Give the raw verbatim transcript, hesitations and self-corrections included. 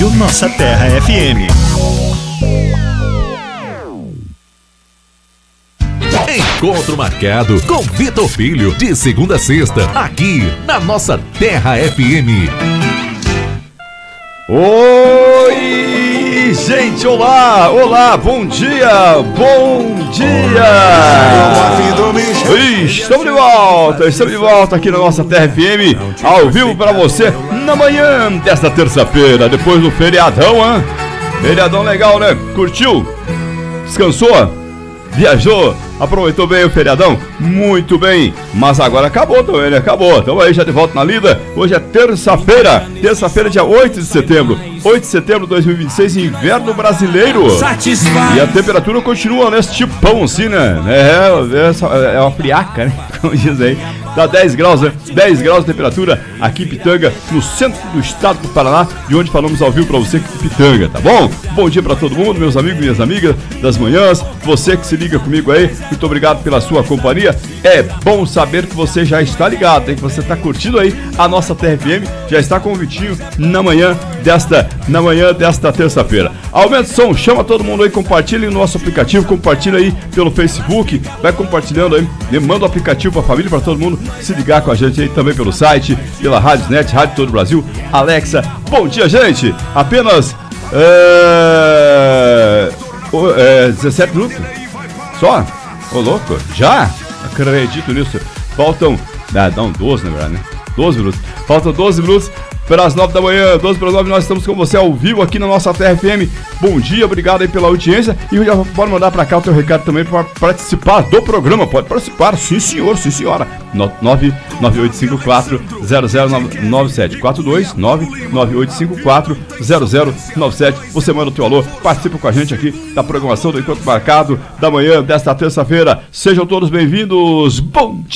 Rádio Nossa Terra F M. Encontro marcado com Vitor Filho, de segunda a sexta, aqui na Nossa Terra F M. Oi, gente, olá, olá, bom dia, bom dia. Estamos de volta, estamos de volta aqui na Nossa Terra F M, ao vivo para você, na manhã desta terça-feira, depois do feriadão, hein? Feriadão legal, né? Curtiu? Descansou? Viajou? Aproveitou bem o feriadão? Muito bem, mas agora acabou também, né? Acabou, estamos aí já de volta na lida. Hoje é terça-feira, terça-feira, dia oito de setembro, oito de setembro de dois mil e vinte e seis, inverno brasileiro. E a temperatura continua nesse tipão assim, né? É, é uma friaca, né? Como diz aí. Dá dez graus, né? dez graus de temperatura aqui em Pitanga, no centro do estado do Paraná, de onde falamos ao vivo pra você que é Pitanga, tá bom? Bom dia pra todo mundo, meus amigos e minhas amigas das manhãs, você que se liga comigo aí, muito obrigado pela sua companhia. É bom saber que você já está ligado, hein? Que você está curtindo aí a nossa T R F M, já está com o Vitinho na manhã desta, na manhã desta terça-feira. Aumenta o som, chama todo mundo aí, compartilha o nosso aplicativo, compartilha aí pelo Facebook, vai compartilhando aí, manda o aplicativo pra família, pra todo mundo se ligar com a gente aí também pelo site, pela Rádio Net, Rádio Todo Brasil, Alexa. Bom dia, gente! Apenas é, é, dezessete minutos? Só? Ô, louco, já? Acredito nisso. Faltam, ah, não, doze na verdade, né? doze minutos. Faltam doze minutos para as nove da manhã, doze para as nove, nós estamos com você ao vivo aqui na nossa T R F M. Bom dia, obrigado aí pela audiência. E já pode mandar para cá o teu recado também para participar do programa. Pode participar, sim senhor, sim senhora. nove nove oito cinco quatro zero zero nove sete quatro dois, nove nove oito cinco quatro zero zero nove sete. Você manda o teu alô, participa com a gente aqui da programação do Encontro Marcado da manhã desta terça-feira. Sejam todos bem-vindos. Bom dia.